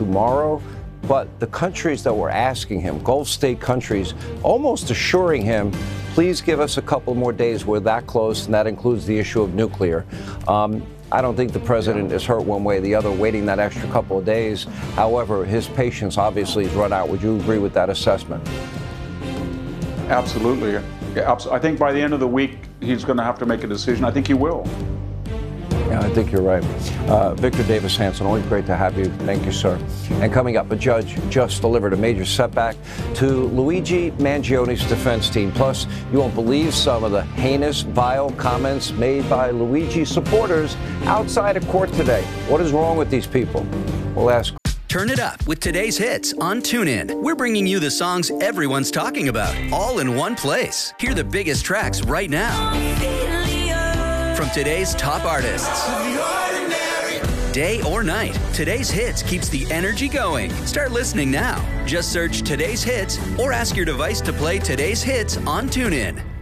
tomorrow. But the countries that were asking him, Gulf state countries, almost assuring him, please give us a couple more days. We're that close, and that includes the issue of nuclear. I don't think the president is hurt one way or the other waiting that extra couple of days. However, his patience obviously has run out. Would you agree with that assessment? Absolutely. I think by the end of the week, he's going to have to make a decision. I think he will. Yeah, I think you're right. Victor Davis Hanson, always great to have you. Thank you, sir. And coming up, a judge just delivered a major setback to Luigi Mangione's defense team. Plus, you won't believe some of the heinous, vile comments made by Luigi supporters outside of court today. What is wrong with these people? We'll ask. Turn it up with today's hits on TuneIn. We're bringing you the songs everyone's talking about, all in one place. Hear the biggest tracks right now from today's top artists. Day or night, today's hits keeps the energy going. Start listening now. Just search today's hits or ask your device to play today's hits on TuneIn.